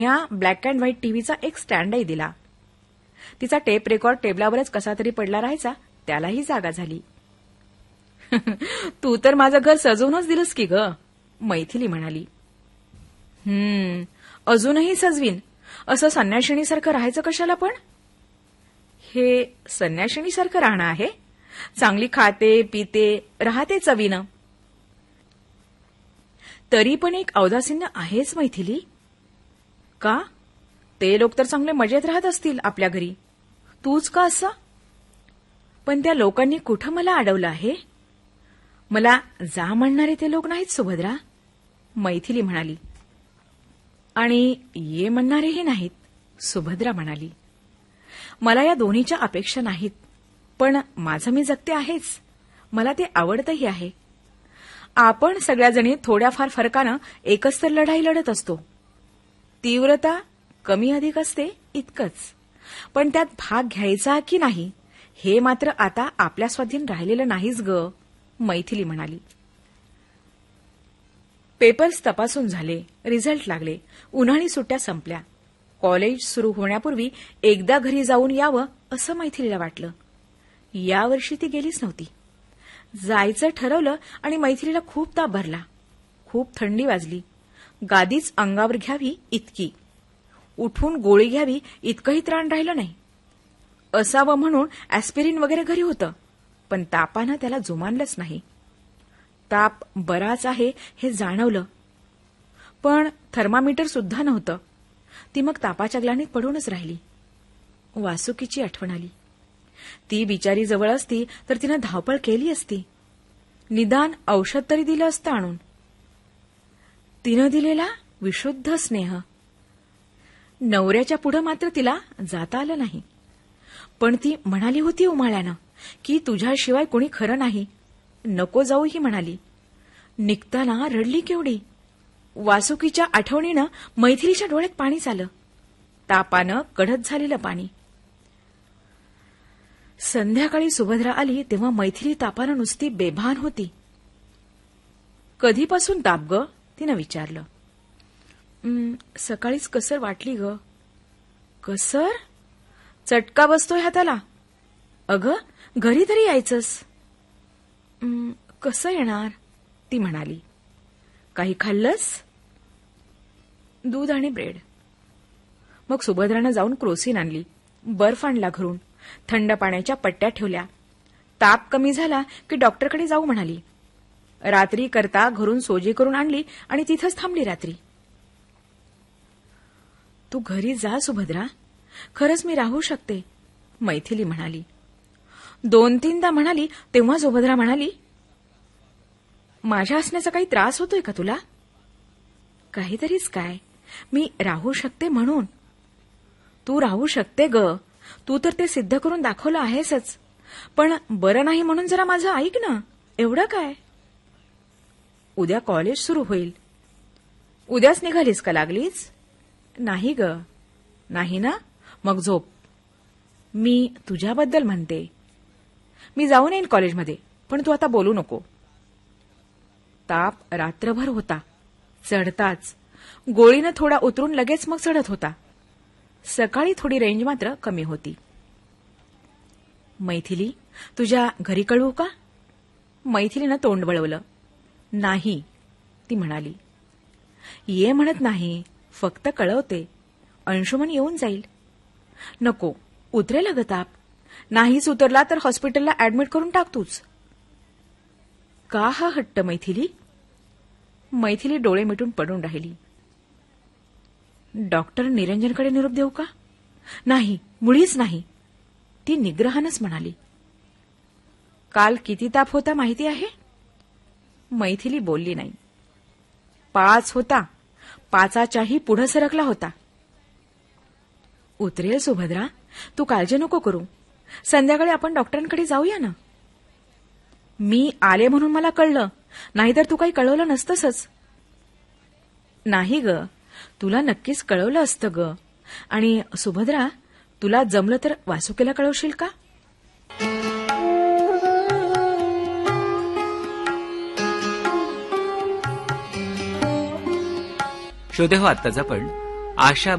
ह्या black and white टीव्हीचा एक स्टँडही दिला. तिचा टेप रेकॉर्ड टेबलावरच कसा तरी पडला राहायचा, त्यालाही जागा झाली. तू तर माझं घर सजवूनच दिलंस की ग, मैथिली म्हणाली. अजूनही सजवीन. असं संन्याशिणीसारखं राहायचं कशाला पण? हे संन्याशिणीसारखं राहणं आहे? चांगली खाते पिते राहते चवीनं. तरी पण एक औदासिन्य आहेच मैथिली. का? ते लोक तर चांगले मजेत राहत असतील आपल्या घरी, तूच का असं? पण त्या लोकांनी कुठं मला अडवलं आहे? मला जा म्हणणारे ते लोक नाहीत सुभद्रा, मैथिली म्हणाली. आणि ये म्हणणारेही नाहीत, सुभद्रा म्हणाली. मला या दोन्हीच्या अपेक्षा नाहीत, पण माझं मी जगते आहेच. मला ते आवडतही आहे. आपण सगळ्याजणी थोड्याफार फरकानं एकच तर लढाई लढत असतो. तीव्रता कमी अधिक असते इतकंच, पण त्यात भाग घ्यायचा की नाही हे मात्र आता आपल्या स्वाधीन राहिलेलं नाहीच ग, मैथिली म्हणाली. पेपर्स तपासून झाले, रिझल्ट लागले, उन्हाळी सुट्ट्या संपल्या. कॉलेज सुरू होण्यापूर्वी एकदा घरी जाऊन यावं असं मैथिलीला वाटलं. यावर्षी ती गेलीच नव्हती. जायचं ठरवलं आणि मैथिलीला खूप ताप भरला. खूप थंडी वाजली. गादीच अंगावर घ्यावी इतकी. उठून गोळी घ्यावी इतकंही त्राण राहिलं नाही. असावं म्हणून ॲस्पिरिन वगैरे घरी होतं, पण तापानं त्याला जुमानलंच नाही. ताप बराच आहे हे जाणवलं, पण थर्मामीटर सुद्धा नव्हतं. ती मग तापाच्या ग्लानीत पडूनच राहिली. वासुकीची आठवण आली. ती बिचारी जवळ असती तर तिनं धावपळ केली असती. निदान औषध तरी दिलं असतं आणून. तिनं दिलेला विशुद्ध स्नेह. नवऱ्याच्या पुढं मात्र तिला जाता आलं नाही. पण ती म्हणाली होती उमाळ्यानं की तुझ्याशिवाय कोणी खरं नाही, नको जाऊ ही म्हणाली. निघताना रडली केवढी. वासुकीच्या आठवणीनं मैथिलीच्या डोळ्यात पाणी आलं. तापानं कढत झालेलं पाणी. संध्याकाळी सुभद्रा आली तेव्हा मैथिली तापानं नुसती बेभान होती. कधीपासून ताप ग, तिनं विचारलं. सकाळीच कसर वाटली ग. कसर? चटका बसतोय हाताला. अगं घरी तरी यायचंस. कसं येणार, ती म्हणाली. काही खाल्लंस? दूध आणि ब्रेड. मग सुभद्रानं जाऊन क्रोसिन आणली, बर्फ आणला घरून, थंड पाण्याच्या पट्ट्या ठेवल्या. ताप कमी झाला की डॉक्टरकडे जाऊ म्हणाली. रात्री करता घरून सोजी करून आणली आणि तिथंच थांबली रात्री. तू घरी जा सुभद्रा, खरंच मी राहू शकते, मैथिली म्हणाली. 2-3दा म्हणाली तेव्हा सुभद्रा म्हणाली, माझ्या असण्याचा काही त्रास होतोय का तुला? काहीतरीच काय, मी राहू शकते म्हणून. तू राहू शकते ग, तू तर ते सिद्ध करून दाखवलं आहेसच. पण बरं नाही म्हणून जरा माझं ऐक ना, एवढं काय. उद्या कॉलेज सुरू होईल. उद्याच निघालीस का लागलीच? नाही ग. नाही ना, मग झोप. मी तुझ्याबद्दल म्हणते. मी जाऊन येईन कॉलेजमध्ये, पण तू आता बोलू नको. ताप रात्रभर होता, चढताच. गोळीनं थोडा उतरून लगेच मग चढत होता. सकाळी थोडी रेंज मात्र कमी होती. मैथिली, तुझ्या घरी कळवू का? मैथिलीनं तोंड वळवलं. नाही, ती म्हणाली. ये म्हणत नाही, फक्त कळवते. अंशुमन येऊन जाईल. नको, उतरेल अगं ताप. नाहीच उतरला तर हॉस्पिटलला ऍडमिट करून टाक तूच. का हा हट्ट मैथिली? मैथिली डोळे मिटून पडून राहिली. डॉक्टर निरंजनकडे निरोप देऊ का? नाही, मुळीच नाही, ती निग्रहानच म्हणाली. काल किती ताप होता माहिती आहे? मैथिली बोलली नाही. 5 होता, 5च्याही पुढे सरकला होता. उतरेल सुभद्रा, तू काळजी नको करू. संध्याकाळी आपण डॉक्टरांकडे जाऊया ना. मी आले म्हणून मला कळलं, नाहीतर तू काही कळवलं नसतंसच. नाही ग, तुला नक्कीच कळवलं असतं ग. आणि सुभद्रा, तुला जमलं तर वासुकीला कळवशील का? श्रोते हो, आत्ताच आपण आशा